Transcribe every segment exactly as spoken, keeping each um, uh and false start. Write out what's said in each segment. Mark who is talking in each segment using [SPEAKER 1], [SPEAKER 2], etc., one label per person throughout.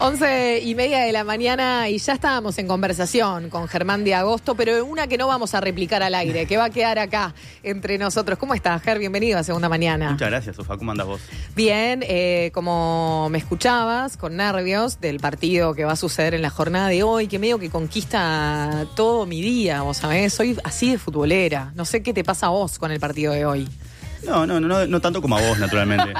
[SPEAKER 1] Once y media de la mañana y ya estábamos en conversación con Germán de Agosto, pero una que no vamos a replicar al aire, que va a quedar acá entre nosotros. ¿Cómo estás, Ger? Bienvenido a Segunda Mañana.
[SPEAKER 2] Muchas gracias, Sofá. ¿Cómo andás vos?
[SPEAKER 1] Bien, eh, como me escuchabas, con nervios del partido que va a suceder en la jornada de hoy, que medio que conquista todo mi día, vos sabés, soy así de futbolera. No sé qué te pasa a vos con el partido de hoy.
[SPEAKER 2] No, no, no, no, no tanto como a vos, naturalmente.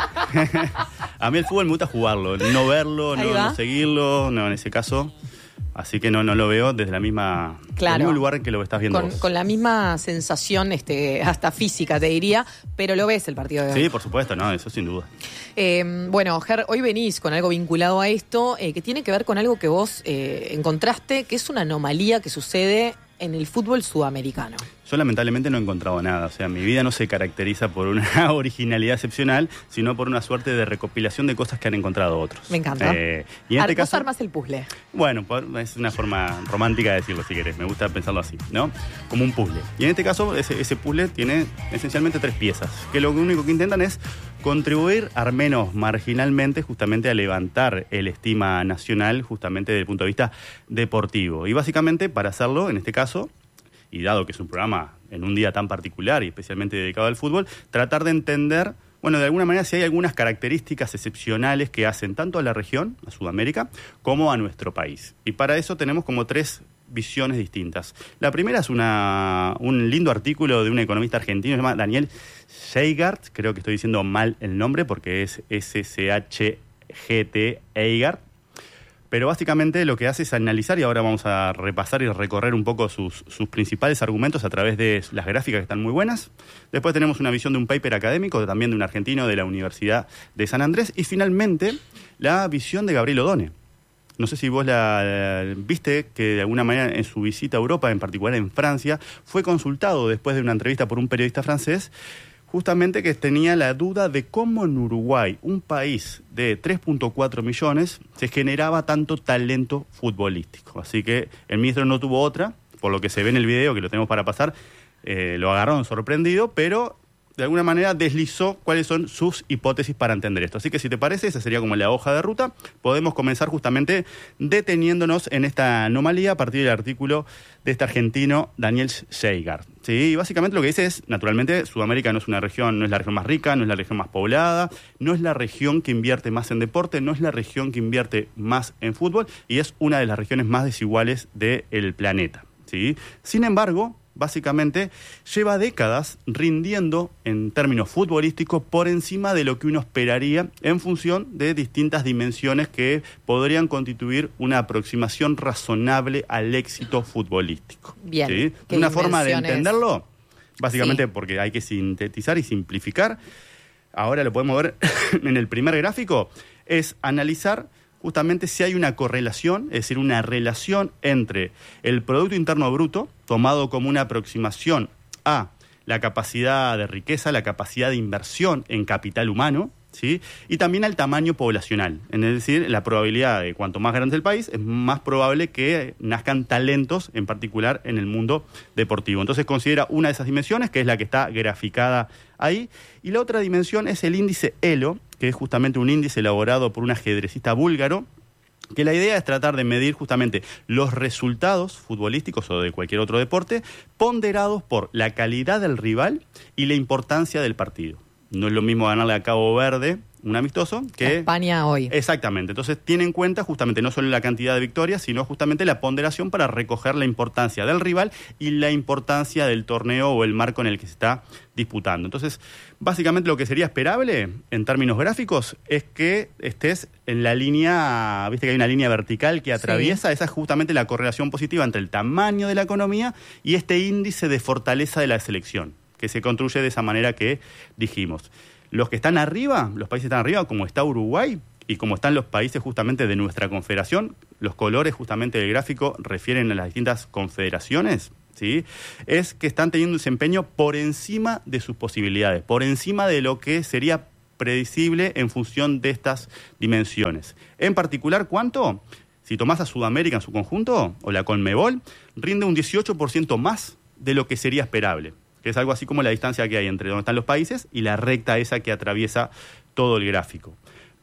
[SPEAKER 2] A mí el fútbol me gusta jugarlo, no verlo, no, no seguirlo, no en ese caso. Así que no, no lo veo desde la misma,
[SPEAKER 1] claro,
[SPEAKER 2] el mismo lugar que lo estás viendo
[SPEAKER 1] con,
[SPEAKER 2] vos.
[SPEAKER 1] Con la misma sensación, este, hasta física, te diría, pero lo ves el partido de hoy.
[SPEAKER 2] Sí, por supuesto, no, eso sin duda.
[SPEAKER 1] Eh, bueno, Ger, hoy venís con algo vinculado a esto, eh, que tiene que ver con algo que vos eh, encontraste, que es una anomalía que sucede en el fútbol sudamericano.
[SPEAKER 2] Yo lamentablemente no he encontrado nada, o sea, mi vida no se caracteriza por una originalidad excepcional, sino por una suerte de recopilación de cosas que han encontrado otros.
[SPEAKER 1] Me encanta.
[SPEAKER 2] Eh, y en
[SPEAKER 1] Ar-
[SPEAKER 2] este
[SPEAKER 1] vos
[SPEAKER 2] caso,
[SPEAKER 1] armas el puzzle.
[SPEAKER 2] Bueno, es una forma romántica de decirlo, si querés, me gusta pensarlo así, ¿no? Como un puzzle. Y en este caso, ese, ese puzzle tiene esencialmente tres piezas, que lo único que intentan es contribuir, al menos marginalmente, justamente a levantar el estima nacional, justamente desde el punto de vista deportivo. Y básicamente, para hacerlo, en este caso, y dado que es un programa en un día tan particular y especialmente dedicado al fútbol, tratar de entender, bueno, de alguna manera si hay algunas características excepcionales que hacen tanto a la región, a Sudamérica, como a nuestro país. Y para eso tenemos como tres visiones distintas. La primera es una, un lindo artículo de un economista argentino, se llama Daniel Seigart, creo que estoy diciendo mal el nombre porque es S C H G T Eigart. Pero básicamente lo que hace es analizar, y ahora vamos a repasar y recorrer un poco sus, sus principales argumentos a través de las gráficas que están muy buenas. Después tenemos una visión de un paper académico, también de un argentino de la Universidad de San Andrés. Y finalmente, la visión de Gabriel Odone. No sé si vos la, la viste, que de alguna manera en su visita a Europa, en particular en Francia, fue consultado después de una entrevista por un periodista francés, justamente que tenía la duda de cómo en Uruguay, un país de tres punto cuatro millones, se generaba tanto talento futbolístico. Así que el ministro no tuvo otra, por lo que se ve en el video, que lo tenemos para pasar, eh, lo agarraron sorprendido, pero de alguna manera deslizó cuáles son sus hipótesis para entender esto. Así que si te parece, esa sería como la hoja de ruta. Podemos comenzar justamente deteniéndonos en esta anomalía a partir del artículo de este argentino Daniel Seigart. Sí, y básicamente lo que dice es, naturalmente, Sudamérica no es una región, no es la región más rica, no es la región más poblada, no es la región que invierte más en deporte, no es la región que invierte más en fútbol y es una de las regiones más desiguales del planeta. ¿Sí? Sin embargo, básicamente lleva décadas rindiendo en términos futbolísticos por encima de lo que uno esperaría en función de distintas dimensiones que podrían constituir una aproximación razonable al éxito futbolístico.
[SPEAKER 1] Bien.
[SPEAKER 2] ¿Sí? Una forma de entenderlo, básicamente sí, porque hay que sintetizar y simplificar, ahora lo podemos ver en el primer gráfico, es analizar justamente si hay una correlación, es decir, una relación entre el Producto Interno Bruto, tomado como una aproximación a la capacidad de riqueza, la capacidad de inversión en capital humano, ¿sí? Y también al tamaño poblacional. Es decir, la probabilidad de cuanto más grande es el país, es más probable que nazcan talentos, en particular en el mundo deportivo. Entonces considera una de esas dimensiones, que es la que está graficada ahí, y la otra dimensión es el índice ELO, que es justamente un índice elaborado por un ajedrecista búlgaro, que la idea es tratar de medir justamente los resultados futbolísticos o de cualquier otro deporte, ponderados por la calidad del rival y la importancia del partido. No es lo mismo ganarle a Cabo Verde, un amistoso, que
[SPEAKER 1] España hoy.
[SPEAKER 2] Exactamente. Entonces tiene en cuenta justamente no solo la cantidad de victorias, sino justamente la ponderación para recoger la importancia del rival y la importancia del torneo o el marco en el que se está disputando. Entonces, básicamente lo que sería esperable en términos gráficos es que estés en la línea, viste que hay una línea vertical que atraviesa, sí. Esa es justamente la correlación positiva entre el tamaño de la economía y este índice de fortaleza de la selección, que se construye de esa manera que dijimos. Los que están arriba, los países que están arriba, como está Uruguay y como están los países justamente de nuestra confederación, los colores justamente del gráfico refieren a las distintas confederaciones, ¿sí? Es que están teniendo un desempeño por encima de sus posibilidades, por encima de lo que sería predecible en función de estas dimensiones. En particular, ¿cuánto? Si tomás a Sudamérica en su conjunto, o la Conmebol, rinde un dieciocho por ciento más de lo que sería esperable, que es algo así como la distancia que hay entre donde están los países y la recta esa que atraviesa todo el gráfico.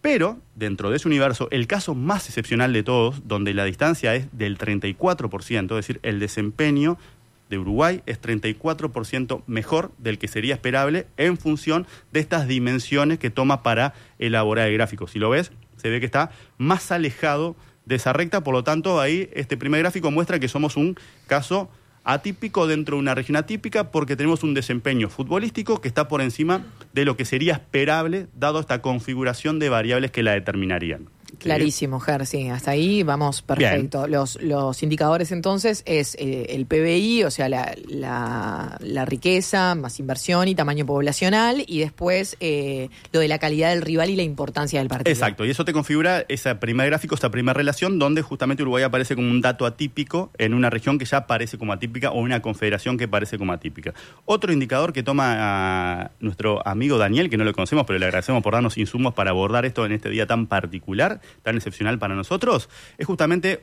[SPEAKER 2] Pero, dentro de ese universo, el caso más excepcional de todos, donde la distancia es del treinta y cuatro por ciento, es decir, el desempeño de Uruguay es treinta y cuatro por ciento mejor del que sería esperable en función de estas dimensiones que toma para elaborar el gráfico. Si lo ves, se ve que está más alejado de esa recta, por lo tanto, ahí este primer gráfico muestra que somos un caso atípico dentro de una región atípica porque tenemos un desempeño futbolístico que está por encima de lo que sería esperable dado esta configuración de variables que la determinarían.
[SPEAKER 1] Clarísimo, Ger, sí, hasta ahí vamos perfecto. Los, los indicadores entonces es eh, el P B I, o sea, la, la, la riqueza, más inversión y tamaño poblacional, y después eh, lo de la calidad del rival y la importancia del partido.
[SPEAKER 2] Exacto, y eso te configura ese primer gráfico, esta primera relación, donde justamente Uruguay aparece como un dato atípico en una región que ya aparece como atípica o una confederación que parece como atípica. Otro indicador que toma a nuestro amigo Daniel, que no lo conocemos, pero le agradecemos por darnos insumos para abordar esto en este día tan particular, tan excepcional para nosotros, es justamente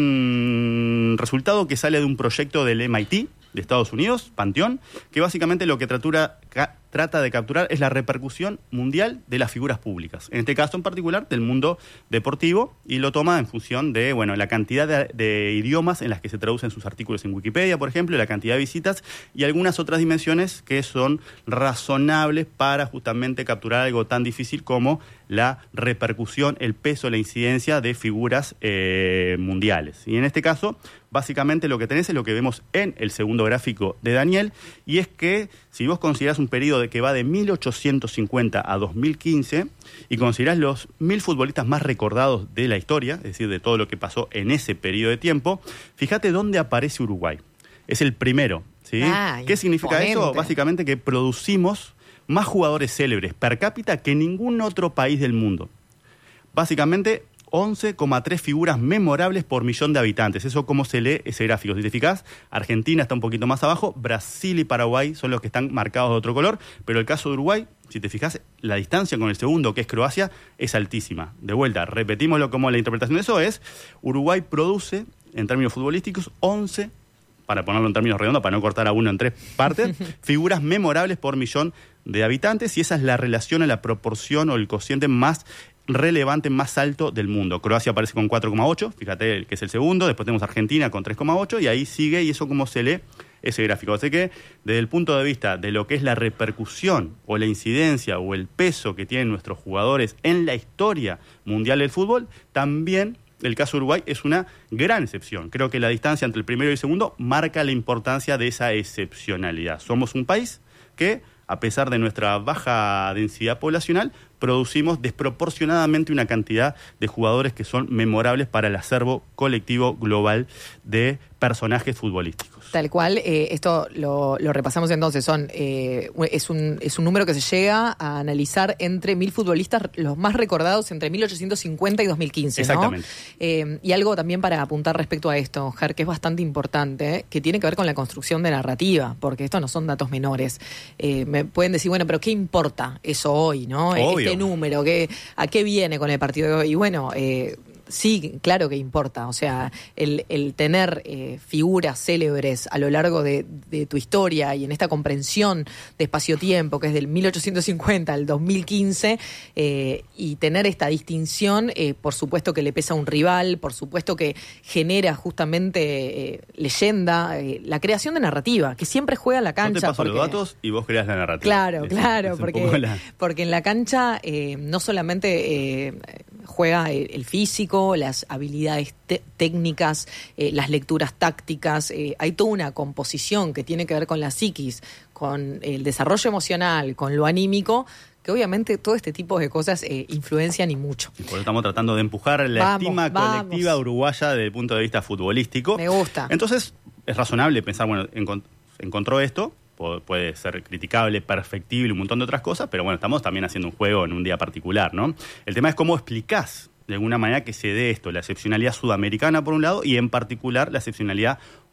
[SPEAKER 2] un resultado que sale de un proyecto del M I T de Estados Unidos, Panteón, que básicamente lo que tratura, ca, trata de capturar es la repercusión mundial de las figuras públicas, en este caso en particular del mundo deportivo, y lo toma en función de bueno la cantidad de, de idiomas en las que se traducen sus artículos en Wikipedia, por ejemplo, la cantidad de visitas y algunas otras dimensiones que son razonables para justamente capturar algo tan difícil como la repercusión, el peso, la incidencia de figuras eh, mundiales. Y en este caso, básicamente lo que tenés es lo que vemos en el segundo gráfico de Daniel, y es que si vos considerás un periodo que va de mil ochocientos cincuenta a dos mil quince y considerás los mil futbolistas más recordados de la historia, es decir, de todo lo que pasó en ese periodo de tiempo, fíjate dónde aparece Uruguay. Es el primero, ¿sí? Ah, ¿qué significa imponente. Eso? Básicamente que producimos más jugadores célebres per cápita que ningún otro país del mundo. Básicamente once coma tres figuras memorables por millón de habitantes. Eso cómo se lee ese gráfico. Si te fijas, Argentina está un poquito más abajo, Brasil y Paraguay son los que están marcados de otro color, pero el caso de Uruguay, si te fijas, la distancia con el segundo, que es Croacia, es altísima. De vuelta, repetímoslo como la interpretación de eso es, Uruguay produce, en términos futbolísticos, once, para ponerlo en términos redondos, para no cortar a uno en tres partes, figuras memorables por millón de habitantes, y esa es la relación, la proporción o el cociente más relevante, más alto del mundo. Croacia aparece con cuatro coma ocho, fíjate que es el segundo, después tenemos Argentina con tres coma ocho, y ahí sigue, y eso cómo se lee ese gráfico. Así que, desde el punto de vista de lo que es la repercusión o la incidencia o el peso que tienen nuestros jugadores en la historia mundial del fútbol, también el caso de Uruguay es una gran excepción. Creo que la distancia entre el primero y el segundo marca la importancia de esa excepcionalidad. Somos un país que, a pesar de nuestra baja densidad poblacional, producimos desproporcionadamente una cantidad de jugadores que son memorables para el acervo colectivo global de personajes futbolísticos.
[SPEAKER 1] Tal cual, eh, esto lo, lo repasamos entonces, son eh, es, un, es un número que se llega a analizar entre mil futbolistas, los más recordados entre mil ochocientos cincuenta y dos mil quince,
[SPEAKER 2] exactamente.
[SPEAKER 1] ¿no? Eh, y algo también para apuntar respecto a esto, Ger, que es bastante importante, ¿eh? que tiene que ver con la construcción de narrativa, porque estos no son datos menores. Eh, me pueden decir, bueno, pero ¿qué importa eso hoy, no?
[SPEAKER 2] Obvio.
[SPEAKER 1] Este número, ¿qué, ¿a qué viene con el partido de hoy? Y bueno, eh, sí, claro que importa. O sea, el, el tener eh, figuras célebres a lo largo de, de tu historia y en esta comprensión de espacio-tiempo, que es del mil ochocientos cincuenta al dos mil quince, eh, y tener esta distinción, eh, por supuesto que le pesa a un rival, por supuesto que genera justamente eh, leyenda, eh, la creación de narrativa, que siempre juega en la cancha.
[SPEAKER 2] Yo te paso
[SPEAKER 1] porque...
[SPEAKER 2] los datos y vos creas la narrativa.
[SPEAKER 1] Claro,
[SPEAKER 2] es,
[SPEAKER 1] claro,
[SPEAKER 2] es
[SPEAKER 1] porque,
[SPEAKER 2] la...
[SPEAKER 1] porque en la cancha eh, no solamente eh, juega el, el físico, las habilidades te- técnicas, eh, las lecturas tácticas, eh, hay toda una composición que tiene que ver con la psiquis, con el desarrollo emocional, con lo anímico, que obviamente todo este tipo de cosas eh, influencian y mucho.
[SPEAKER 2] Y por eso estamos tratando de empujar la
[SPEAKER 1] vamos,
[SPEAKER 2] estima
[SPEAKER 1] vamos.
[SPEAKER 2] colectiva uruguaya desde el punto de vista futbolístico.
[SPEAKER 1] Me gusta.
[SPEAKER 2] Entonces, es razonable pensar, bueno, encont- encontró esto, puede ser criticable, perfectible, un montón de otras cosas, pero bueno, estamos también haciendo un juego en un día particular, ¿no? El tema es cómo explicás de alguna manera que se dé esto, la excepcionalidad sudamericana por un lado y en particular la excepcionalidad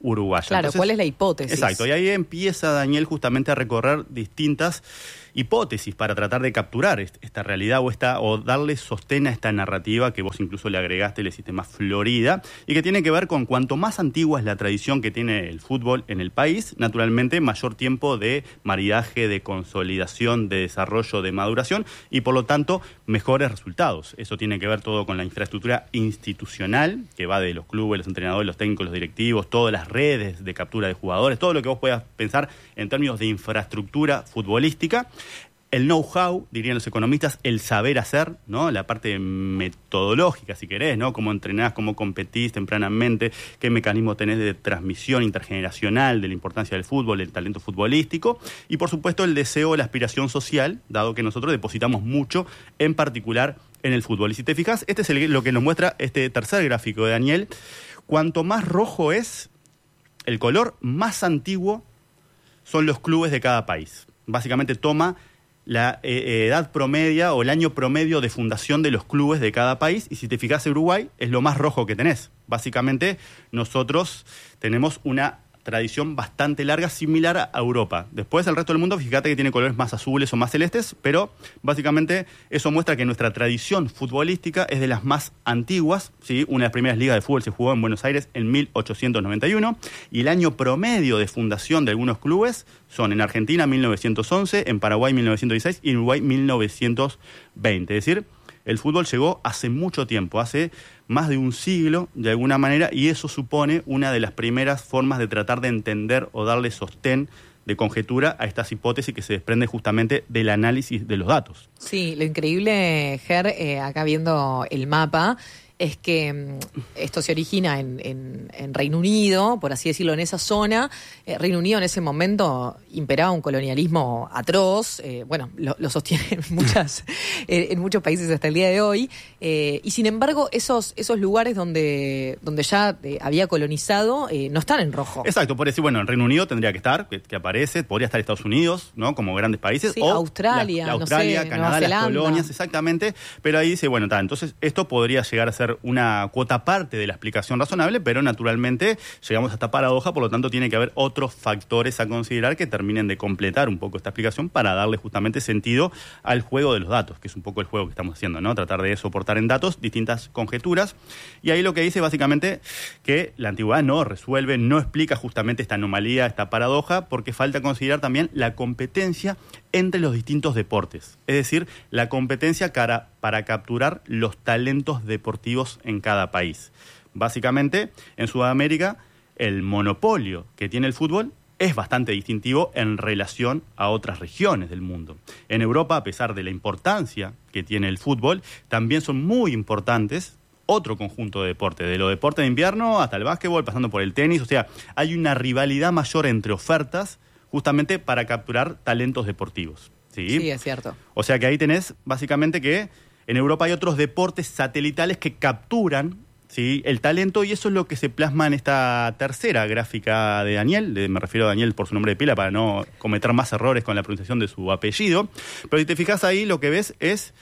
[SPEAKER 2] uruguaya.
[SPEAKER 1] Claro,
[SPEAKER 2] Entonces,
[SPEAKER 1] ¿cuál es la hipótesis?
[SPEAKER 2] Exacto, y ahí empieza Daniel justamente a recorrer distintas hipótesis para tratar de capturar esta realidad o esta o darle sostén a esta narrativa que vos incluso le agregaste, le hiciste más florida, y que tiene que ver con cuanto más antigua es la tradición que tiene el fútbol en el país, naturalmente mayor tiempo de maridaje, de consolidación, de desarrollo, de maduración, y por lo tanto mejores resultados. Eso tiene que ver todo con la infraestructura institucional, que va de los clubes, los entrenadores, los técnicos, los directivos, todas las redes de captura de jugadores, todo lo que vos puedas pensar en términos de infraestructura futbolística. El know-how, dirían los economistas, el saber hacer, ¿no? La parte metodológica, si querés, ¿no? Cómo entrenás, cómo competís tempranamente, qué mecanismo tenés de transmisión intergeneracional de la importancia del fútbol, el talento futbolístico, y por supuesto el deseo, la aspiración social, dado que nosotros depositamos mucho, en particular en el fútbol. Y si te fijas, este es el, lo que nos muestra este tercer gráfico de Daniel. Cuanto más rojo es el color, más antiguo son los clubes de cada país. Básicamente toma la eh, edad promedia o el año promedio de fundación de los clubes de cada país, y si te fijas, Uruguay es lo más rojo que tenés. Básicamente nosotros tenemos una tradición bastante larga, similar a Europa. Después el resto del mundo, fíjate que tiene colores más azules o más celestes, pero básicamente eso muestra que nuestra tradición futbolística es de las más antiguas, ¿sí? Una de las primeras ligas de fútbol se jugó en Buenos Aires en mil ochocientos noventa y uno, y el año promedio de fundación de algunos clubes son en Argentina mil novecientos once, en Paraguay mil novecientos dieciséis y en Uruguay mil novecientos veinte. Es decir, el fútbol llegó hace mucho tiempo, hace más de un siglo, de alguna manera, y eso supone una de las primeras formas de tratar de entender o darle sostén de conjetura a estas hipótesis que se desprende justamente del análisis de los datos.
[SPEAKER 1] Sí, lo increíble, Ger, eh, acá viendo el mapa, es que mm, esto se origina en, en, en Reino Unido, por así decirlo, en esa zona. Eh, Reino Unido en ese momento imperaba un colonialismo atroz, eh, bueno, lo, lo sostiene en, muchas, eh, en muchos países hasta el día de hoy, eh, y sin embargo esos, esos lugares donde, donde ya eh, había colonizado eh, no están en rojo.
[SPEAKER 2] Exacto, por decir, bueno, en Reino Unido tendría que estar, que, que aparece, podría estar Estados Unidos, ¿no? Como grandes países,
[SPEAKER 1] sí,
[SPEAKER 2] o
[SPEAKER 1] Australia,
[SPEAKER 2] la, la Australia,
[SPEAKER 1] no sé,
[SPEAKER 2] Canadá, las colonias, exactamente, pero ahí dice, bueno, está, entonces esto podría llegar a ser una cuota parte de la explicación razonable, pero naturalmente llegamos a esta paradoja, por lo tanto tiene que haber otros factores a considerar que terminen de completar un poco esta explicación para darle justamente sentido al juego de los datos, que es un poco el juego que estamos haciendo, ¿no? Tratar de soportar en datos distintas conjeturas, y ahí lo que dice básicamente que la antigüedad no resuelve, no explica justamente esta anomalía, esta paradoja, porque falta considerar también la competencia entre los distintos deportes, es decir, la competencia para, para capturar los talentos deportivos en cada país. Básicamente, en Sudamérica, el monopolio que tiene el fútbol es bastante distintivo en relación a otras regiones del mundo. En Europa, a pesar de la importancia que tiene el fútbol, también son muy importantes otro conjunto de deportes, de los deportes de invierno hasta el básquetbol, pasando por el tenis. O sea, hay una rivalidad mayor entre ofertas justamente para capturar talentos deportivos. ¿Sí?
[SPEAKER 1] Sí, es cierto.
[SPEAKER 2] O sea que ahí tenés básicamente que en Europa hay otros deportes satelitales que capturan, ¿sí?, el talento, y eso es lo que se plasma en esta tercera gráfica de Daniel. De, me refiero a Daniel por su nombre de pila para no cometer más errores con la pronunciación de su apellido. Pero si te fijas ahí, lo que ves es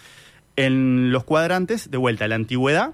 [SPEAKER 2] en los cuadrantes, de vuelta, la antigüedad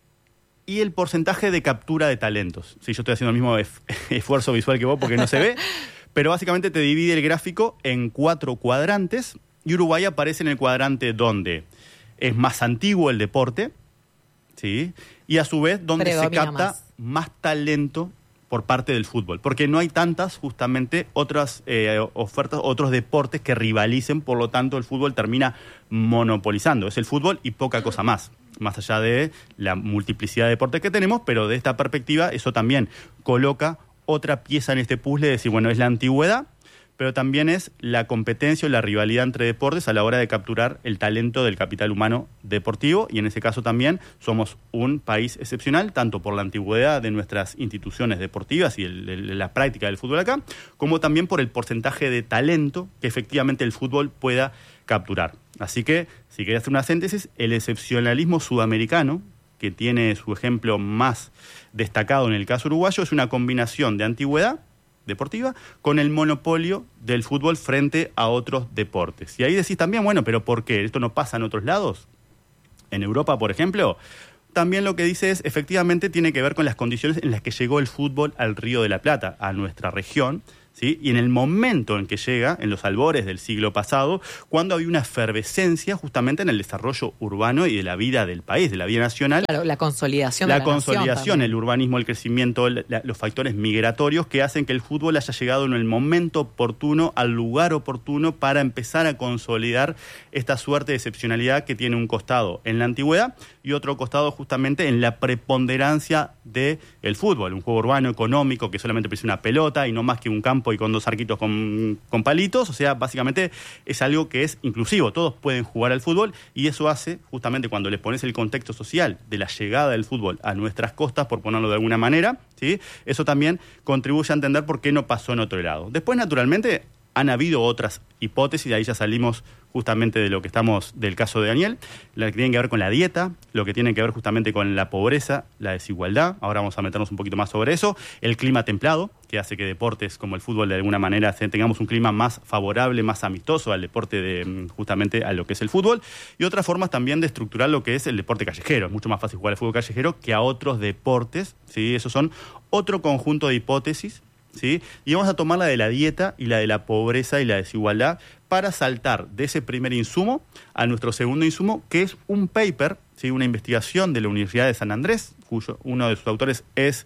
[SPEAKER 2] y el porcentaje de captura de talentos. Sí, yo estoy haciendo el mismo ef- esfuerzo visual que vos porque no se ve. Pero básicamente te divide el gráfico en cuatro cuadrantes, y Uruguay aparece en el cuadrante donde es más antiguo el deporte, ¿sí?, y a su vez donde
[SPEAKER 1] Predomina
[SPEAKER 2] se capta
[SPEAKER 1] más.
[SPEAKER 2] más talento por parte del fútbol, porque no hay tantas justamente otras eh, ofertas, otros deportes que rivalicen, por lo tanto el fútbol termina monopolizando. Es el fútbol y poca cosa más, más allá de la multiplicidad de deportes que tenemos, pero de esta perspectiva eso también coloca otra pieza en este puzzle, de decir, bueno, es la antigüedad, pero también es la competencia o la rivalidad entre deportes a la hora de capturar el talento del capital humano deportivo, y en ese caso también somos un país excepcional, tanto por la antigüedad de nuestras instituciones deportivas y el, el, la práctica del fútbol acá, como también por el porcentaje de talento que efectivamente el fútbol pueda capturar. Así que, si quería hacer una síntesis, el excepcionalismo sudamericano, que tiene su ejemplo más destacado en el caso uruguayo, es una combinación de antigüedad deportiva con el monopolio del fútbol frente a otros deportes. Y ahí decís también, bueno, pero ¿por qué? ¿Esto no pasa en otros lados? En Europa, por ejemplo, también lo que dice es, efectivamente, tiene que ver con las condiciones en las que llegó el fútbol al Río de la Plata, a nuestra región, ¿sí? Y en el momento en que llega, en los albores del siglo pasado, cuando había una efervescencia justamente en el desarrollo urbano y de la vida del país, de la vida nacional.
[SPEAKER 1] Claro, la consolidación
[SPEAKER 2] la
[SPEAKER 1] de la
[SPEAKER 2] consolidación, el urbanismo, el crecimiento, la, los factores migratorios que hacen que el fútbol haya llegado en el momento oportuno, al lugar oportuno, para empezar a consolidar esta suerte de excepcionalidad que tiene un costado en la antigüedad y otro costado justamente en la preponderancia del fútbol, un juego urbano económico que solamente precisa una pelota y no más que un campo y con dos arquitos con, con palitos. O sea, básicamente es algo que es inclusivo, todos pueden jugar al fútbol, y eso hace justamente cuando le pones el contexto social de la llegada del fútbol a nuestras costas, por ponerlo de alguna manera, ¿sí? Eso también contribuye a entender por qué no pasó en otro lado. Después, naturalmente, han habido otras hipótesis, de ahí ya salimos justamente de lo que estamos, del caso de Daniel, lo que tiene que ver con la dieta, lo que tiene que ver justamente con la pobreza, la desigualdad. Ahora vamos a meternos un poquito más sobre eso. El clima templado, que hace que deportes como el fútbol de alguna manera tengamos un clima más favorable, más amistoso al deporte, de justamente a lo que es el fútbol. Y otras formas también de estructurar lo que es el deporte callejero. Es mucho más fácil jugar al fútbol callejero que a otros deportes, ¿sí? Esos son otro conjunto de hipótesis, ¿sí? Y vamos a tomar la de la dieta y la de la pobreza y la desigualdad para saltar de ese primer insumo a nuestro segundo insumo, que es un paper, ¿sí? Una investigación de la Universidad de San Andrés, cuyo uno de sus autores es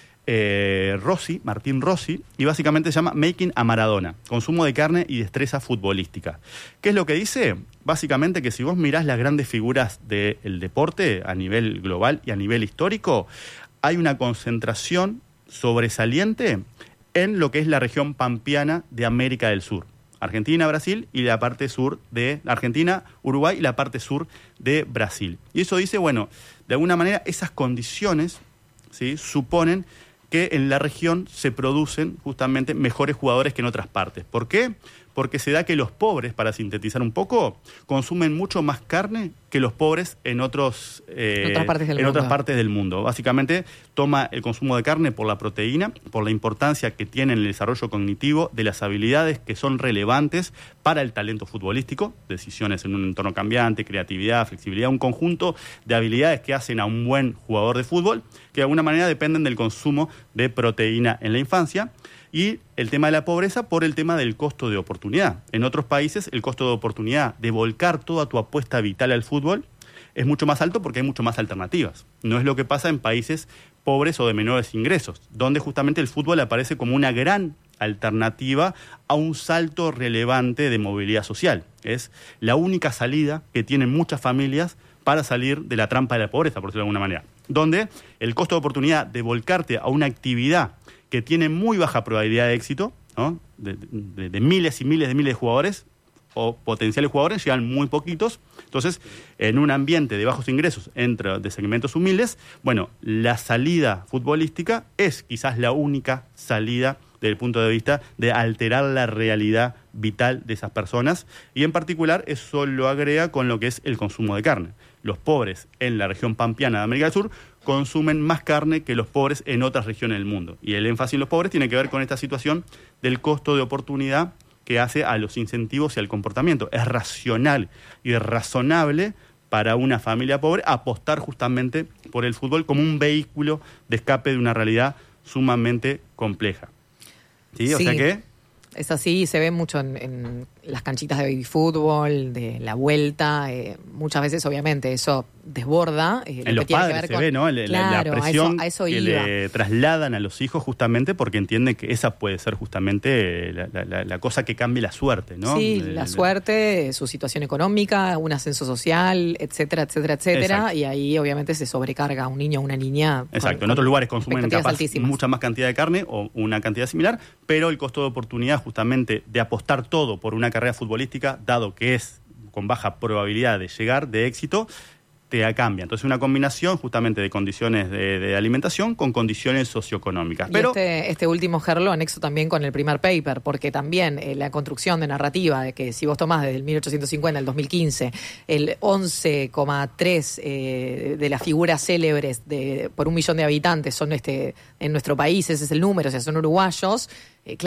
[SPEAKER 2] eh, Rossi, Martín Rossi, y básicamente se llama Making a Maradona, consumo de carne y destreza futbolística. ¿Qué es lo que dice? Básicamente que si vos mirás las grandes figuras del deporte a nivel global y a nivel histórico, hay una concentración sobresaliente en lo que es la región pampeana de América del Sur. Argentina, Brasil y la parte sur de Argentina, Uruguay y la parte sur de Brasil. Y eso dice, bueno, de alguna manera esas condiciones, ¿sí?, suponen que en la región se producen justamente mejores jugadores que en otras partes. ¿Por qué? Porque se da que los pobres, para sintetizar un poco, consumen mucho más carne que los pobres en otros eh,
[SPEAKER 1] otras partes del
[SPEAKER 2] en
[SPEAKER 1] mundo.
[SPEAKER 2] otras partes del mundo. Básicamente toma el consumo de carne por la proteína, por la importancia que tiene en el desarrollo cognitivo de las habilidades que son relevantes para el talento futbolístico, decisiones en un entorno cambiante, creatividad, flexibilidad, un conjunto de habilidades que hacen a un buen jugador de fútbol, que de alguna manera dependen del consumo de proteína en la infancia. Y el tema de la pobreza por el tema del costo de oportunidad. En otros países el costo de oportunidad de volcar toda tu apuesta vital al fútbol es mucho más alto porque hay mucho más alternativas. No es lo que pasa en países pobres o de menores ingresos, donde justamente el fútbol aparece como una gran alternativa a un salto relevante de movilidad social. Es la única salida que tienen muchas familias para salir de la trampa de la pobreza, por decirlo de alguna manera. Donde el costo de oportunidad de volcarte a una actividad que tiene muy baja probabilidad de éxito, ¿no?, de, de, de miles y miles de miles de jugadores o potenciales jugadores, llegan muy poquitos. Entonces, en un ambiente de bajos ingresos, entre de segmentos humildes, bueno, la salida futbolística es quizás la única salida desde el punto de vista de alterar la realidad vital de esas personas, y en particular eso lo agrega con lo que es el consumo de carne. Los pobres en la región pampeana de América del Sur consumen más carne que los pobres en otras regiones del mundo. Y el énfasis en los pobres tiene que ver con esta situación del costo de oportunidad que hace a los incentivos y al comportamiento. Es racional y razonable para una familia pobre apostar justamente por el fútbol como un vehículo de escape de una realidad sumamente compleja. ¿Sí? O
[SPEAKER 1] Sí.
[SPEAKER 2] sea que...
[SPEAKER 1] Es así, se ve mucho en, en las canchitas de baby fútbol, de la vuelta. Eh, muchas veces, obviamente, eso desborda. Eh,
[SPEAKER 2] en los padres se con... ve, ¿no? La,
[SPEAKER 1] claro,
[SPEAKER 2] la presión
[SPEAKER 1] a eso, a eso
[SPEAKER 2] que
[SPEAKER 1] iba.
[SPEAKER 2] le trasladan a los hijos justamente porque entienden que esa puede ser justamente la, la, la cosa que cambie la suerte, ¿no?
[SPEAKER 1] Sí,
[SPEAKER 2] de,
[SPEAKER 1] la
[SPEAKER 2] de...
[SPEAKER 1] suerte, su situación económica, un ascenso social, etcétera, etcétera, etcétera. Exacto. Y ahí, obviamente, se sobrecarga a un niño o una niña.
[SPEAKER 2] Exacto.
[SPEAKER 1] Con,
[SPEAKER 2] en otros lugares consumen capaz
[SPEAKER 1] altísimas.
[SPEAKER 2] mucha más cantidad de carne o una cantidad similar, pero el costo de oportunidad justamente de apostar todo por una carrera futbolística, dado que es con baja probabilidad de llegar, de éxito, te cambia. Entonces, una combinación justamente de condiciones de, de alimentación con condiciones socioeconómicas.
[SPEAKER 1] Y
[SPEAKER 2] Pero
[SPEAKER 1] este, este último Ger lo anexo también con el primer paper, porque también eh, la construcción de narrativa de que si vos tomás desde el mil ochocientos cincuenta al dos mil quince el once coma tres eh, de las figuras célebres de, por un millón de habitantes son este en nuestro país, ese es el número, o sea, son uruguayos, eh, claro,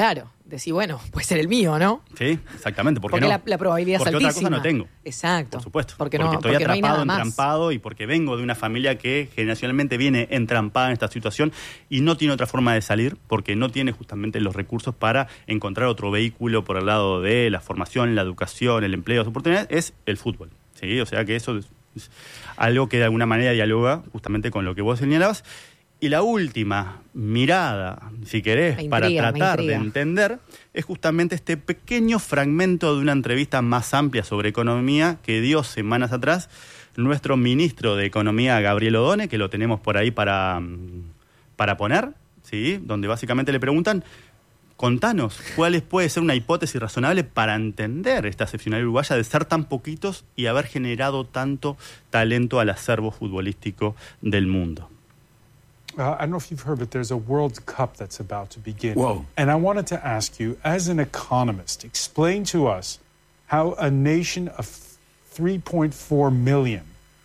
[SPEAKER 1] decís, bueno, puede ser el mío, ¿no?
[SPEAKER 2] Sí, exactamente. ¿Por qué
[SPEAKER 1] porque
[SPEAKER 2] no?
[SPEAKER 1] la, la probabilidad
[SPEAKER 2] porque
[SPEAKER 1] es altísima.
[SPEAKER 2] Otra cosa no tengo.
[SPEAKER 1] Exacto.
[SPEAKER 2] Por supuesto.
[SPEAKER 1] Porque,
[SPEAKER 2] porque
[SPEAKER 1] no,
[SPEAKER 2] estoy
[SPEAKER 1] porque
[SPEAKER 2] atrapado,
[SPEAKER 1] no hay nada más.
[SPEAKER 2] entrampado y porque vengo de una familia que generacionalmente viene entrampada en esta situación y no tiene otra forma de salir porque no tiene justamente los recursos para encontrar otro vehículo por el lado de la formación, la educación, el empleo, las oportunidades, es el fútbol. ¿Sí? O sea que eso es, es algo que de alguna manera dialoga justamente con lo que vos señalabas. Y la última mirada, si querés,
[SPEAKER 1] intriga,
[SPEAKER 2] para tratar de entender, es justamente este pequeño fragmento de una entrevista más amplia sobre economía que dio semanas atrás nuestro ministro de Economía, Gabriel Odone, que lo tenemos por ahí para, para poner, ¿sí? Donde básicamente le preguntan, contanos, ¿cuál puede ser una hipótesis razonable para entender esta excepcional uruguaya de ser tan poquitos y haber generado tanto talento al acervo futbolístico del mundo?
[SPEAKER 3] Uh, I don't know if you've heard, but there's a World Cup that's about to begin.
[SPEAKER 4] Whoa.
[SPEAKER 3] And I wanted to ask you, as an economist, explain to us how a nation of three point four million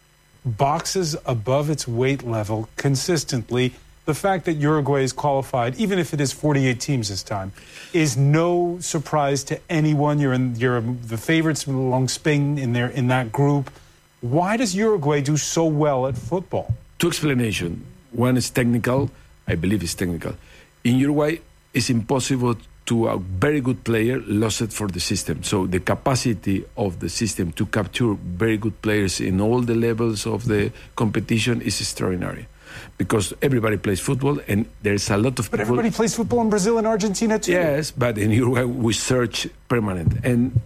[SPEAKER 3] boxes above its weight level consistently. The fact that Uruguay is qualified, even if it is forty-eight teams this time, is no surprise to anyone. You're in, you're the favorites along Spain in there in that group. Why does Uruguay do so well at football?
[SPEAKER 4] Two explanations. One is technical. I believe it's technical. In Uruguay, it's impossible to a very good player lost it for the system. So the capacity of the system to capture very good players in all the levels of the competition is extraordinary. Because everybody plays football and there's a lot of
[SPEAKER 3] But
[SPEAKER 4] people...
[SPEAKER 3] everybody plays football in Brazil and Argentina too.
[SPEAKER 4] Yes, but in Uruguay we search permanent. And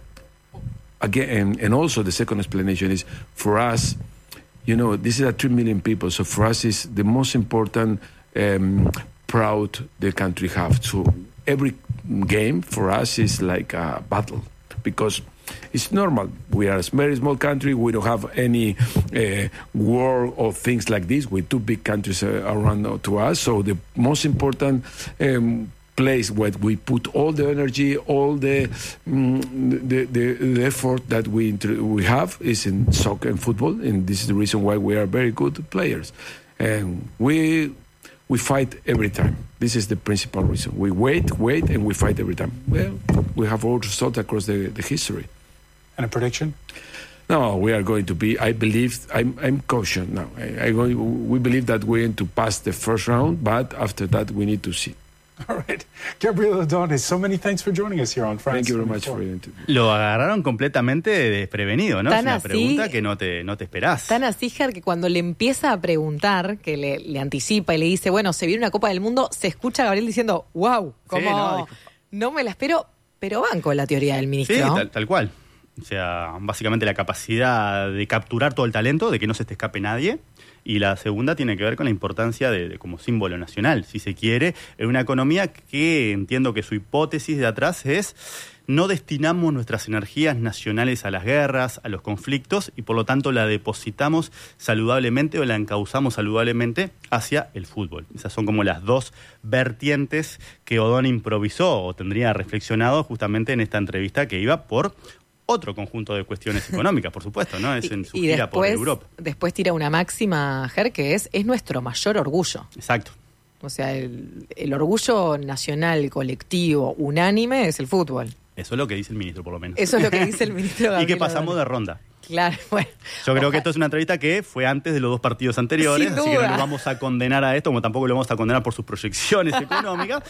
[SPEAKER 4] again, and, and also the second explanation is for us, you know, this is a three million people. So for us is the most important um, proud the country have. So every game for us is like a battle because it's normal. We are a very small country. We don't have any uh, war or things like this with two big countries uh, around to us. So the most important um, place where we put all the energy, all the um, the, the, the effort that we we have is in soccer and football, and this is the reason why we are very good players. And we we fight every time. This is the principal reason. We wait, wait, and we fight every time. Well, we have all results across the, the history.
[SPEAKER 3] And a prediction?
[SPEAKER 4] No, we are going to be, I believe, I'm, I'm cautious now. I, I go, we believe that we're going to pass the first round, but after that we need to see.
[SPEAKER 3] All right. Gabriel Odone, so many thanks for joining us here on France.
[SPEAKER 4] Thank you very much for your interview.
[SPEAKER 2] Lo agarraron completamente desprevenido, ¿no?
[SPEAKER 1] Tan
[SPEAKER 2] es una
[SPEAKER 1] así,
[SPEAKER 2] pregunta que no te, no te esperás.
[SPEAKER 1] Tan así, Ger, que cuando le empieza a preguntar, que le, le anticipa y le dice, bueno, se viene una Copa del Mundo, se escucha a Gabriel diciendo, wow, como
[SPEAKER 2] Sí, no, dijo-
[SPEAKER 1] no me la espero, pero banco la teoría del ministro.
[SPEAKER 2] Sí, tal, tal cual. O sea, básicamente la capacidad de capturar todo el talento, de que no se te escape nadie. Y la segunda tiene que ver con la importancia de, de como símbolo nacional, si se quiere, en una economía que entiendo que su hipótesis de atrás es no destinamos nuestras energías nacionales a las guerras, a los conflictos, y por lo tanto la depositamos saludablemente o la encauzamos saludablemente hacia el fútbol. Esas son como las dos vertientes que Odone improvisó o tendría reflexionado justamente en esta entrevista que iba por otro conjunto de cuestiones económicas, por supuesto, ¿no? Es en su
[SPEAKER 1] y
[SPEAKER 2] gira por
[SPEAKER 1] después,
[SPEAKER 2] Europa.
[SPEAKER 1] después tira una máxima, Ger, que es, es nuestro mayor orgullo.
[SPEAKER 2] Exacto.
[SPEAKER 1] O sea, el, el orgullo nacional, colectivo, unánime es el fútbol.
[SPEAKER 2] Eso es lo que dice el ministro, por lo menos.
[SPEAKER 1] Eso es lo que dice el ministro Gabriel
[SPEAKER 2] Y que pasamos
[SPEAKER 1] Odone.
[SPEAKER 2] de ronda.
[SPEAKER 1] Claro, bueno.
[SPEAKER 2] Yo creo
[SPEAKER 1] Ojalá.
[SPEAKER 2] que esto es una entrevista que fue antes de los dos partidos anteriores,
[SPEAKER 1] Sin
[SPEAKER 2] así que no
[SPEAKER 1] duda.
[SPEAKER 2] lo vamos a condenar a esto, como tampoco lo vamos a condenar por sus proyecciones económicas.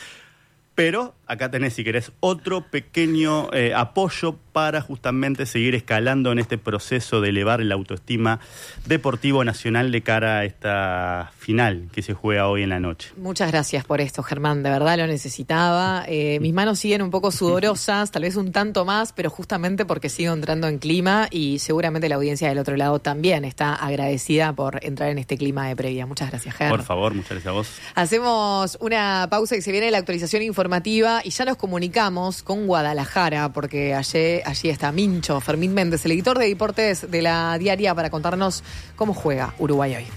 [SPEAKER 2] Pero acá tenés, si querés, otro pequeño eh, apoyo para justamente seguir escalando en este proceso de elevar la autoestima deportivo nacional de cara a esta final que se juega hoy en la noche.
[SPEAKER 1] Muchas gracias por esto, Germán, de verdad lo necesitaba. Eh, mis manos siguen un poco sudorosas, tal vez un tanto más, pero justamente porque sigo entrando en clima y seguramente la audiencia del otro lado también está agradecida por entrar en este clima de previa. Muchas gracias, Ger.
[SPEAKER 2] Por favor, muchas gracias a vos.
[SPEAKER 1] Hacemos una pausa y se viene la actualización informativa y ya nos comunicamos con Guadalajara porque allí, allí está Mincho Fermín Méndez, el editor de deportes de la Diaria, para contarnos cómo juega Uruguay hoy.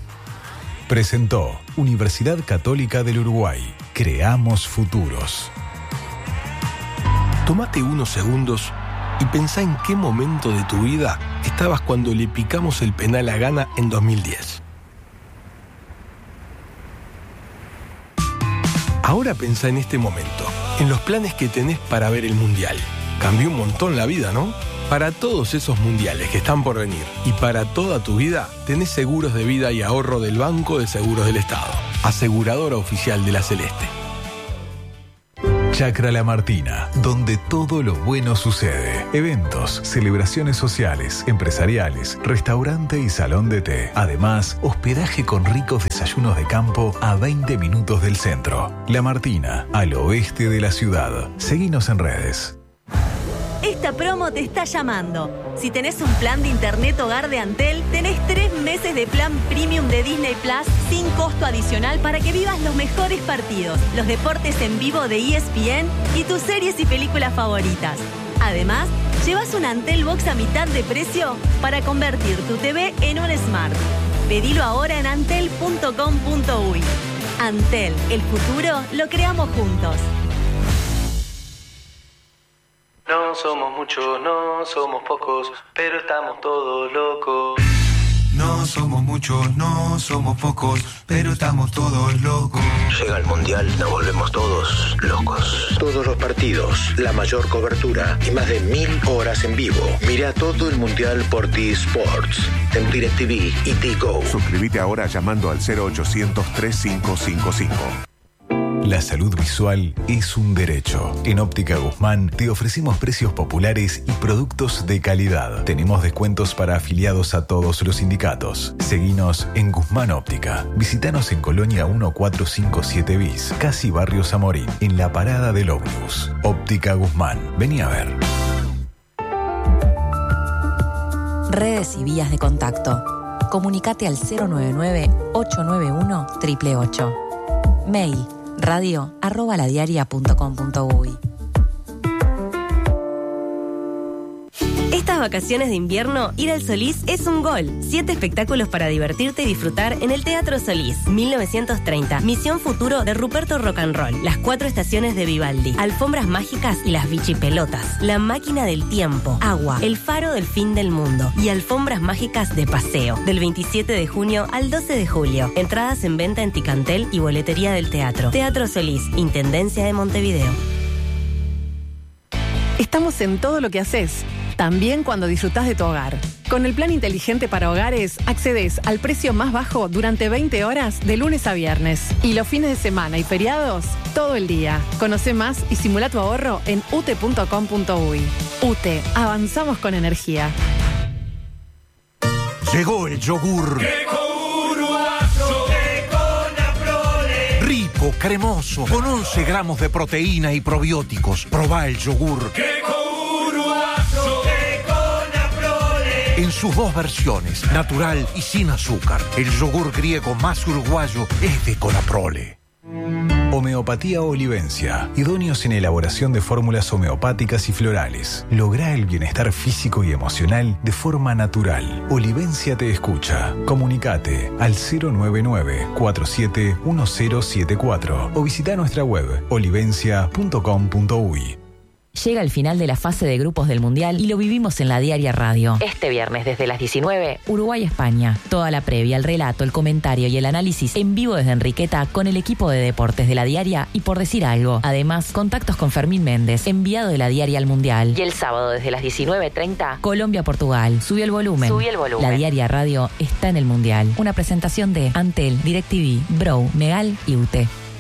[SPEAKER 5] Presentó Universidad Católica del Uruguay. Creamos futuros.
[SPEAKER 6] Tómate unos segundos y pensá en qué momento de tu vida estabas cuando le picamos el penal a Ghana en dos mil diez. Ahora pensá en este momento, en los planes que tenés para ver el Mundial. Cambió un montón la vida, ¿no? Para todos esos mundiales que están por venir y para toda tu vida, tenés seguros de vida y ahorro del Banco de Seguros del Estado, aseguradora oficial de la Celeste.
[SPEAKER 5] Chacra La Martina, donde todo lo bueno sucede. Eventos, celebraciones sociales, empresariales, restaurante y salón de té. Además, hospedaje con ricos desayunos de campo a veinte minutos del centro. La Martina, al oeste de la ciudad. Seguinos en redes.
[SPEAKER 7] Esta promo te está llamando. Si tenés un plan de internet hogar de Antel, tenés tres meses de plan premium de Disney Plus sin costo adicional para que vivas los mejores partidos, los deportes en vivo de E S P N y tus series y películas favoritas. Además, llevas un Antel Box a mitad de precio para convertir tu T V en un Smart. Pedilo ahora en antel punto com punto uy. Antel, el futuro lo creamos juntos.
[SPEAKER 8] No somos muchos, no somos pocos, pero estamos todos locos.
[SPEAKER 9] No somos muchos, no somos pocos, pero estamos todos locos.
[SPEAKER 10] Llega el Mundial, nos volvemos todos locos. Todos los partidos, la mayor cobertura y más de mil horas en vivo. Mira todo el Mundial por T-Sports, en DirecTV y T-Go.
[SPEAKER 11] Suscríbete ahora llamando al cero ochocientos, treinta y cinco cincuenta y cinco.
[SPEAKER 5] La salud visual es un derecho. En Óptica Guzmán te ofrecemos precios populares y productos de calidad. Tenemos descuentos para afiliados a todos los sindicatos. Seguinos en Guzmán Óptica. Visítanos en Colonia mil cuatrocientos cincuenta y siete bis, casi Barrio Zamorín, en la parada del ómnibus. Óptica Guzmán. Vení a ver.
[SPEAKER 12] Redes y vías de contacto. Comunicate al cero nueve nueve, ocho nueve uno, ocho ocho ocho. Mail radio arroba ladiaria punto com punto uy.
[SPEAKER 7] Estas vacaciones de invierno, ir al Solís es un gol. Siete espectáculos para divertirte y disfrutar en el Teatro Solís. mil novecientos treinta, Misión Futuro de Ruperto Rock and Roll. Las cuatro estaciones de Vivaldi. Alfombras mágicas y las bichipelotas. La máquina del tiempo. Agua. El faro del fin del mundo. Y alfombras mágicas de paseo. Del veintisiete de junio al doce de julio. Entradas en venta en Ticantel y boletería del teatro. Teatro Solís, Intendencia de Montevideo.
[SPEAKER 13] Estamos en todo lo que haces. También cuando disfrutás de tu hogar. Con el plan inteligente para hogares, accedes al precio más bajo durante veinte horas de lunes a viernes. Y los fines de semana y feriados, todo el día. Conoce más y simula tu ahorro en ute punto com punto uy. UTE, avanzamos con energía.
[SPEAKER 14] Llegó el yogur. Rico, cremoso, con once gramos de proteína y probióticos. Probá el yogur. En sus dos versiones, natural y sin azúcar. El yogur griego más uruguayo es de Conaprole.
[SPEAKER 5] Homeopatía Olivencia. Idóneos en elaboración de fórmulas homeopáticas y florales. Lográ el bienestar físico y emocional de forma natural. Olivencia te escucha. Comunicate al cero nueve nueve, cuatro siete uno cero siete cuatro o visita nuestra web olivencia punto com punto uy.
[SPEAKER 12] Llega el final de la fase de grupos del Mundial y lo vivimos en la Diaria Radio. Este viernes desde las diecinueve, Uruguay-España. Toda la previa, el relato, el comentario y el análisis en vivo desde Enriqueta con el equipo de deportes de la Diaria y Por Decir Algo. Además, contactos con Fermín Méndez, enviado de la Diaria al Mundial. Y el sábado desde las diecinueve treinta, Colombia-Portugal. Subí el volumen. Subí el volumen. La Diaria Radio está en el Mundial. Una presentación de Antel, DirecTV, Bro, Megal y UTE.